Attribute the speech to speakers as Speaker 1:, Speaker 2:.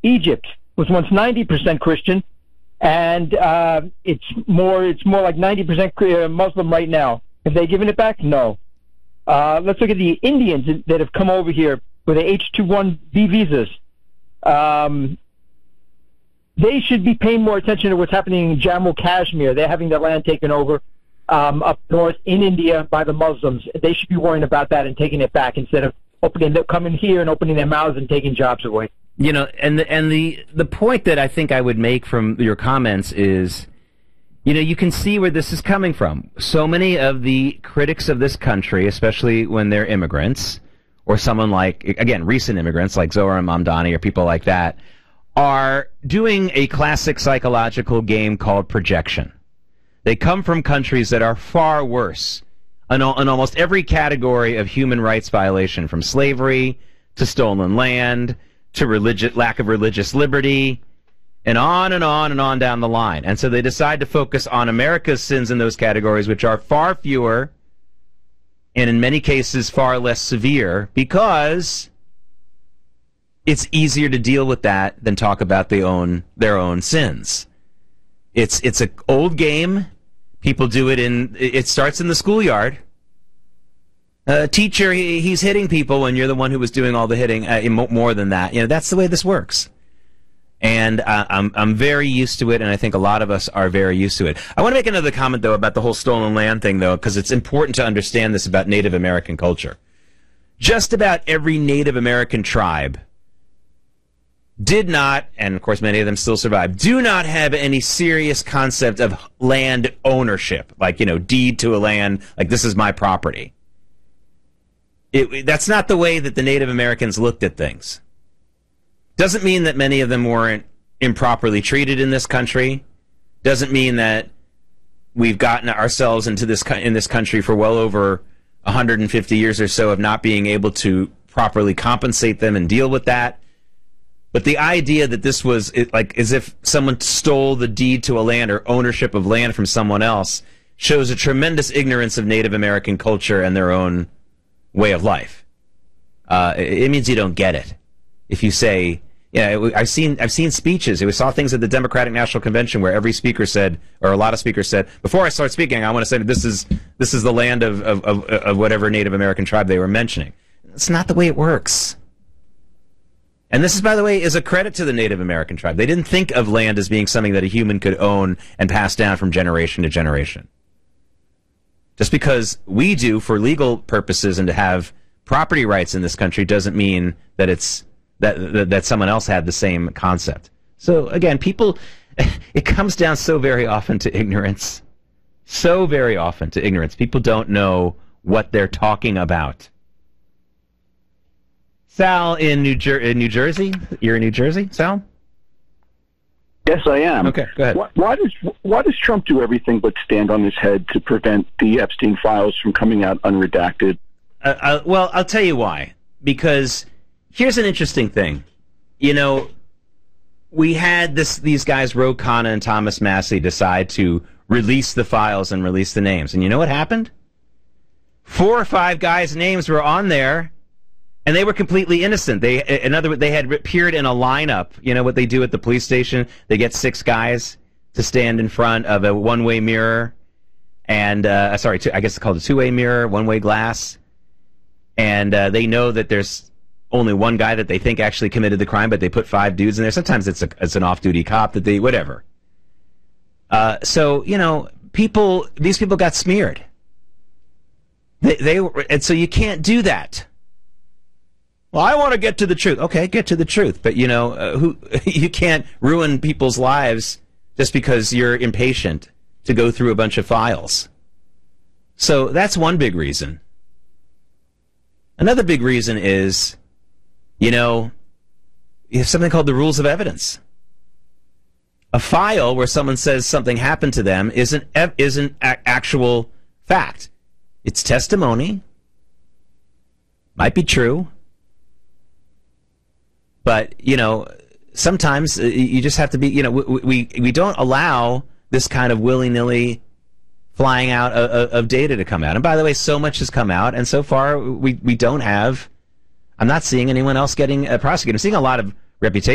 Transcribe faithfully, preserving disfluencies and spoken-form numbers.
Speaker 1: Egypt was once ninety percent Christian, and uh, it's more it's more like ninety percent Muslim right now. Have they given it back? No. Uh, let's look at the Indians that have come over here with the H two one B visas. Um, they should be paying more attention to what's happening in Jammu Kashmir. They're having their land taken over um, up north in India by the Muslims. They should be worrying about that and taking it back instead of opening, coming here and opening their mouths and taking jobs away.
Speaker 2: You know, and the, and the the point that I think I would make from your comments is, you know, you can see where this is coming from. So many of the critics of this country, especially when they're immigrants, or someone like, again, recent immigrants like Zohar Mamdani or people like that, are doing a classic psychological game called projection. They come from countries that are far worse in, in almost every category of human rights violation, from slavery to stolen land to religious, lack of religious liberty, and on and on and on down the line. And so they decide to focus on America's sins in those categories, which are far fewer and in many cases far less severe, because it's easier to deal with that than talk about their own their own sins. It's it's an old game. People do it in. It starts in the schoolyard. Uh, teacher, he, he's hitting people when you're the one who was doing all the hitting. Uh, more than that, you know, that's the way this works. And uh, I'm I'm very used to it, and I think a lot of us are very used to it. I want to make another comment, though, about the whole stolen land thing, though, because it's important to understand this about Native American culture. Just about every Native American tribe did not, and of course many of them still survive, do not have any serious concept of land ownership, like, you know, deed to a land, like this is my property. It, that's not the way that the Native Americans looked at things. Doesn't mean that many of them weren't improperly treated in this country. Doesn't mean that we've gotten ourselves into this in this country for well over one hundred fifty years or so of not being able to properly compensate them and deal with that. But the idea that this was it, like as if someone stole the deed to a land or ownership of land from someone else shows a tremendous ignorance of Native American culture and their own way of life. Uh, it, it means you don't get it. If you say, yeah, I've seen I've seen speeches. We saw things at the Democratic National Convention where every speaker said, or a lot of speakers said, before I start speaking, I want to say that this is this is the land of of, of, of whatever Native American tribe they were mentioning. It's not the way it works. And this is, by the way, is a credit to the Native American tribe. They didn't think of land as being something that a human could own and pass down from generation to generation. Just because we do for legal purposes and to have property rights in this country doesn't mean that it's that that, that someone else had the same concept. So again, people, it comes down so very often to ignorance. So very often to ignorance. People don't know what they're talking about. Sal in New, Jer- in New Jersey? You're in New Jersey, Sal?
Speaker 3: Yes, I am.
Speaker 2: Okay, go ahead.
Speaker 3: Why, why does why does Trump do everything but stand on his head to prevent the Epstein files from coming out unredacted?
Speaker 2: Uh, uh, well, I'll tell you why. Because here's an interesting thing. You know, we had this these guys, Ro Khanna and Thomas Massie, decide to release the files and release the names. And you know what happened? Four or five guys' names were on there, and they were completely innocent. They, in other words, they had appeared in a lineup. You know what they do at the police station? They get six guys to stand in front of a one-way mirror, and uh, sorry, two, I guess it's called a two-way mirror, one-way glass, and uh, they know that there's only one guy that they think actually committed the crime, but they put five dudes in there. Sometimes it's a, it's an off-duty cop that they whatever. Uh, so you know, people, these people got smeared. They, they were, and so you can't do that. Well, I want to get to the truth. Okay, get to the truth. But, you know, uh, who you can't ruin people's lives just because you're impatient to go through a bunch of files. So that's one big reason. Another big reason is, you know, you have something called the rules of evidence. A file where someone says something happened to them isn't, isn't a- actual fact. It's testimony. Might be true. But, you know, sometimes you just have to be, you know, we we, we don't allow this kind of willy-nilly flying out of, of data to come out. And by the way, so much has come out, and so far we, we don't have, I'm not seeing anyone else getting uh, prosecuted. I'm seeing a lot of reputation.